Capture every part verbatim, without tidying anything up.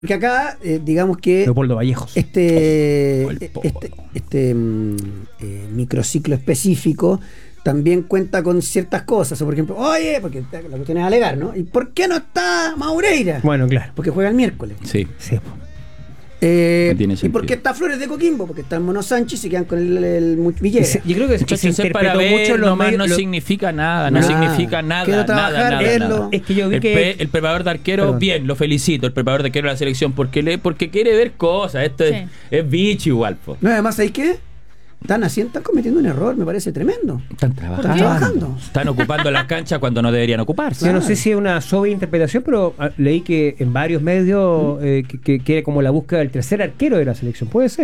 Porque acá, eh, digamos que Leopoldo Vallejos. este, este, este mm, eh, microciclo específico también cuenta con ciertas cosas. O por ejemplo, oye, porque la cuestión es alegar, ¿no? ¿Y por qué no está Maureira? Bueno, claro. Porque juega el miércoles. Sí. Sí. Eh, No tiene ¿Y sentido. por qué está Flores de Coquimbo? Porque está el Mono Sánchez y se quedan con el, el Villera. Se- Yo creo que, que se Entonces, para interpretó ver, mucho los nomás medios- no lo- significa nada, no Nada. significa nada, Quiero nada, trabajar, nada, verlo. nada. Es que yo vi el, que- pe- el preparador de arquero, Perdón. bien, lo felicito, el preparador de arquero de la selección, porque le, porque quiere ver cosas, esto Sí. es, es bicho igual, po. No, además, ¿sabéis qué? Están haciendo, están cometiendo un error, me parece tremendo. Están Están trabajando. trabajando. Están ocupando las canchas cuando no deberían ocuparse. Yo no Claro. sé si es una sobreinterpretación, pero ah, leí que en varios medios eh, que, que, que era como la búsqueda del tercer arquero de la selección. Puede ser.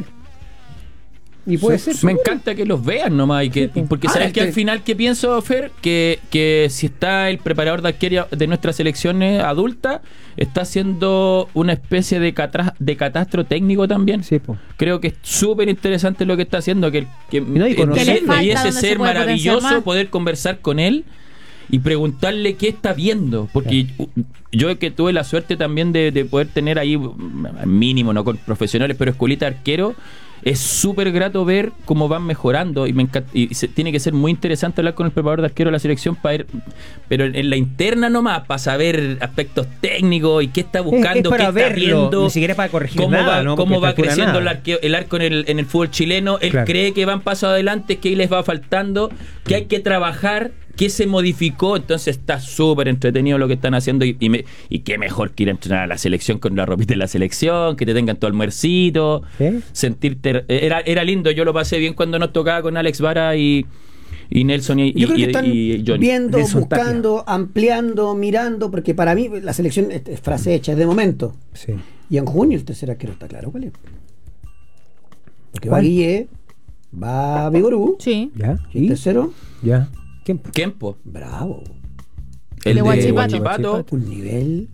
Y puede Sí, ser. Me encanta que los vean nomás y que, y porque Ah, sabes es que que- al final que pienso, Fer, que, que si está el preparador de arquero de nuestras selecciones adultas, está haciendo una especie de, catra- de catastro técnico también. Sí, po. Creo que es súper interesante lo que está haciendo, que, que no, y eh, conocer- debiese- Que le falta debiese donde se ser puede potenciar maravilloso más. poder conversar con él y preguntarle qué está viendo, porque uh, yo que tuve la suerte también de, de poder tener ahí mm, mínimo, no con profesionales, pero escuelita de arquero, es súper grato ver cómo van mejorando y me encanta, y se, tiene que ser muy interesante hablar con el preparador de arquero de la selección para ver, pero en, en la interna nomás, para saber aspectos técnicos y qué está buscando, Es- es para qué está verlo, viendo, ni siquiera para corregir cómo nada, va, ¿no? cómo Porque va a esta altura creciendo el, nada. arqueo- el arco en el, en el fútbol chileno. Él Claro. cree que van paso adelante, que ahí les va faltando, que hay que trabajar, que se modificó. Entonces está súper entretenido lo que están haciendo y, y, me- y qué mejor que ir a entrenar a la selección con la ropita de la selección, que te tengan tu almuercito, ¿Sí? sentirte... Era, era lindo, yo lo pasé bien cuando nos tocaba con Alex Vara y, y Nelson y, Yo creo y- que están y Johnny. viendo, Nelson buscando, ampliando, mirando, porque para mí la selección es, es frase hecha, es de momento. Sí. Y en junio el tercer arquero está claro, ¿cuál es? Porque va ¿Cuál? Guille, va Vigorú, Sí. ¿Ya? y el ¿Y? tercero, ¿Ya? ¿Quién? Kempo, bravo. el De de Huachipato. Huachipato. Un nivel.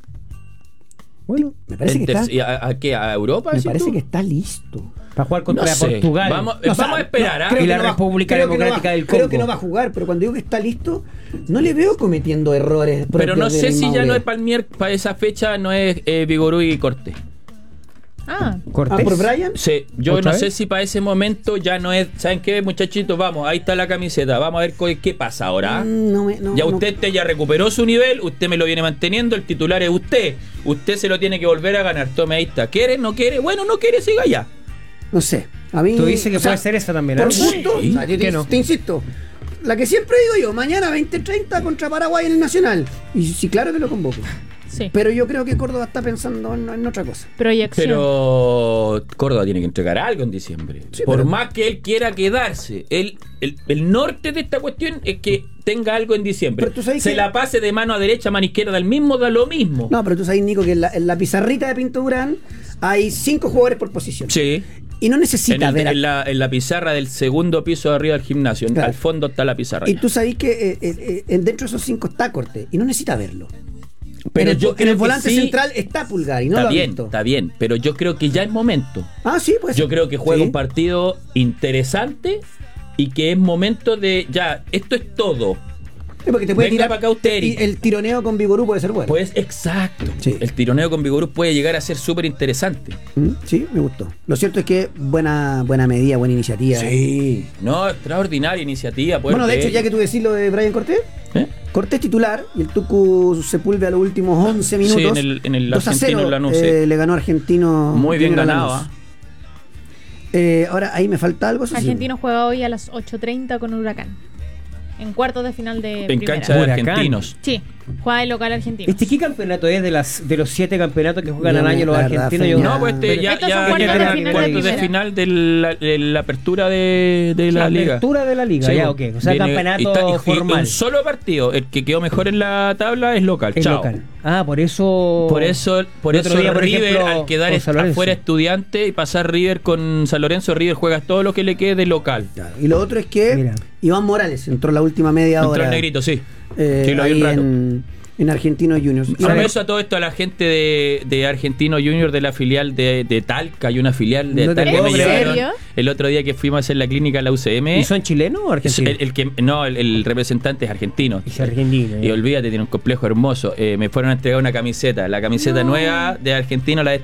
Bueno, Me parece que El está, ter- ¿A, a qué? ¿A Europa? me decís parece tú? que está listo. para jugar contra No sé. Portugal. Vamos, No, o sea, vamos a esperar, no, ¿ah? creo Y que la no va- República creo que no va- Democrática del Creo Congo. que no va a jugar, pero cuando digo que está listo, no le veo cometiendo errores. Pero no propios sé del si ya Maure. no es Palmier, para esa fecha no es eh, Vigorú y Cortés. Ah, Cortés. Ah, por Brian. Sí, yo no ¿Otra sé vez? si para ese momento ya no es. ¿Saben qué, muchachitos? Vamos, ahí está la camiseta. Vamos a ver co- qué pasa ahora. ¿ah? Mm, no me- no, ya no. usted te ya recuperó su nivel, usted me lo viene manteniendo, el titular es usted. Usted se lo tiene que volver a ganar. Tome, ahí está. ¿Quiere? ¿No quiere? Bueno, no quiere, siga ya. No sé. A mí, Tú dices que o sea, puede ser esa también. Por ¿eh? gusto, Sí. o sea, yo ¿Qué te, no? te insisto. La que siempre digo yo, mañana veinte treinta contra Paraguay en el Nacional. Y sí, claro que lo convoco. sí. Pero yo creo que Córdoba está pensando en, en otra cosa. Proyección. Pero Córdoba tiene que entregar algo en diciembre. Sí, Por pero- más que él quiera quedarse, él, el, el norte de esta cuestión es que tenga algo en diciembre. Pero tú sabes Se que- la pase de mano a derecha, mano izquierda, al mismo da lo mismo. No, pero tú sabes, Nico, que en la, en la pizarrita de Pinto Durán hay cinco jugadores por posición. Sí. Y no En, necesita el- ver a- en la, en la pizarra del segundo piso de arriba del gimnasio. Claro. Al fondo está la pizarra. Y ya. tú sabes que eh, eh, eh, dentro de esos cinco está Corte. Y no necesita verlo. Pero en el, yo en creo el que volante sí, central está Pulgar y no está lo ha bien, visto. está bien. Pero yo creo que ya es momento. Ah, sí, pues. Yo creo que juega Sí. un partido interesante y que es momento de. Ya, esto es todo. Sí, porque te puede Venga tirar para acá usted, y Eric. el tironeo con Vigorú puede ser bueno. Pues exacto. Sí. El tironeo con Vigorú puede llegar a ser súper interesante. Mm, Sí, me gustó. Lo cierto es que buena buena medida, buena iniciativa. Sí. No, extraordinaria iniciativa. poder Bueno, de hecho, ver. ya que tú decís lo de Brian Cortés, ¿Eh? Cortés titular y el Tucu Sepúlveda a los últimos once minutos. Sí, en el- en el dos a Argentino cero, Lanús, eh, sí. le ganó Argentino. Muy bien Junior ganado. Lanús. ¿ah? Eh, ahora, ahí me falta algo. eso sí. Argentino juega hoy a las ocho treinta con Huracán. En cuartos de final de En primera. cancha de Huracán. argentinos. Sí, juega el local argentino. ¿Este qué campeonato es de las de los siete campeonatos que juegan Ya al me- año los la verdad, argentinos? fue Yo- ya- No, pues este, ya, Estos ya, son ya cuartos de eran final de cuartos de primera. final de la, de la apertura de, de la, la liga. apertura de la liga, Sí, ya, pues. ok. O sea, Viene- campeonato y está- y- y formal. un solo partido. El que quedó mejor en la tabla es local. Es Chao. local. Ah, por eso. Por eso, por El otro eso día, por River, ejemplo, al quedar con San Lorenzo. afuera Estudiante y pasar River con San Lorenzo, River juega todo lo que le quede de local. Claro. Y lo otro es que Mira. Iván Morales entró la última media Entró hora. el negrito, sí. eh, Sí, lo vi ahí un rato. en, en Argentino Juniors. Y Un ahora- beso a todo esto a la gente de, de Argentino Junior, de la filial de, de Talca. Hay una filial de No te Talca. puedo Me creer. llevaron ¿En serio? el otro día que fuimos a hacer la clínica a la U C M. ¿Y son chilenos o argentinos? El, el que, no, el, el representante es argentino. Es argentino, Y ya. olvídate, tiene un complejo hermoso. Eh, me fueron a entregar una camiseta. La camiseta No. nueva de Argentino, la